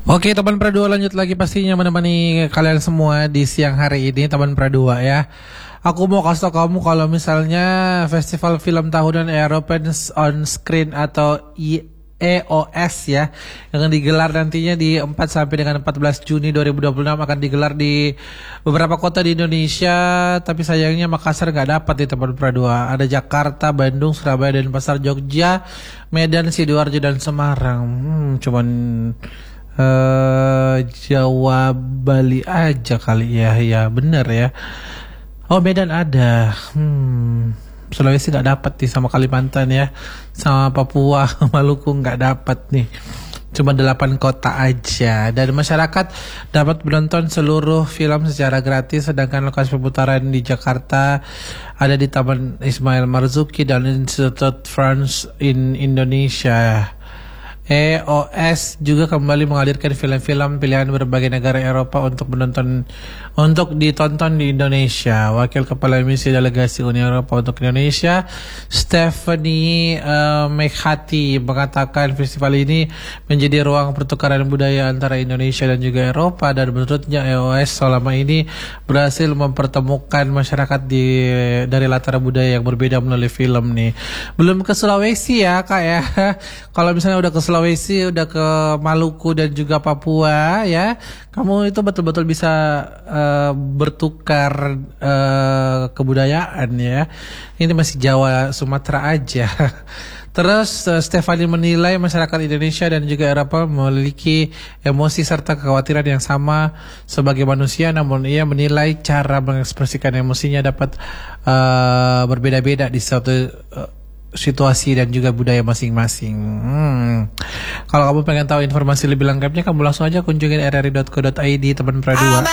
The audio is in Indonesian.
Oke teman Pradua, lanjut lagi pastinya menemani kalian semua di siang hari ini teman Pradua ya. Aku mau kasih tau kamu kalau misalnya Festival Film Tahunan European On Screen atau EOS ya, yang digelar nantinya di 4 sampai dengan 14 Juni 2026 akan digelar di beberapa kota di Indonesia, tapi sayangnya Makassar nggak dapat di teman Pradua. Ada Jakarta, Bandung, Surabaya, Denpasar, Jogja, Medan, Sidoarjo dan Semarang. Cuman Jawa, Bali aja kali ya. Ya bener ya. Oh Medan ada. Sulawesi nggak dapat nih, sama Kalimantan ya, sama Papua, Maluku nggak dapat nih. Cuma 8 kota aja. Dan masyarakat dapat menonton seluruh film secara gratis. Sedangkan lokasi pemutaran di Jakarta ada di Taman Ismail Marzuki dan Institut France in Indonesia. EOS juga kembali menghadirkan film-film pilihan berbagai negara Eropa untuk ditonton di Indonesia. Wakil Kepala Misi Delegasi Uni Eropa untuk Indonesia, Stephanie Mekhati, mengatakan festival ini menjadi ruang pertukaran budaya antara Indonesia dan juga Eropa, dan menurutnya EOS selama ini berhasil mempertemukan masyarakat dari latar budaya yang berbeda melalui film nih. Belum ke Sulawesi ya Kak ya. Kalau misalnya udah ke Sulawesi, udah ke Maluku dan juga Papua ya, kamu itu betul-betul bisa bertukar kebudayaan ya. Ini masih Jawa Sumatera aja. Terus Stephanie menilai masyarakat Indonesia dan juga Eropa memiliki emosi serta kekhawatiran yang sama sebagai manusia, namun ia menilai cara mengekspresikan emosinya dapat berbeda-beda di suatu situasi dan juga budaya masing-masing. Kalau kamu pengen tahu informasi lebih lengkapnya, kamu langsung aja kunjungin rri.co.id teman Pradua.